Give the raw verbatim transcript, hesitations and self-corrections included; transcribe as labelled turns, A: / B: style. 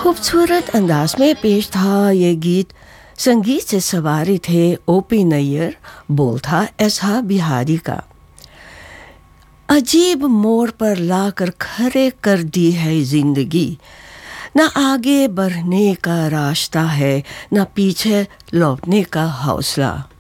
A: खूबसूरत अंदाज में पेश था ये गीत। संगीत से सवारी थे ओपी नैयर, बोल था एसहा बिहारी का। अजीब मोड़ पर लाकर खड़े कर दी है जिंदगी, ना आगे बढ़ने का रास्ता है, ना पीछे लौटने का हौसला।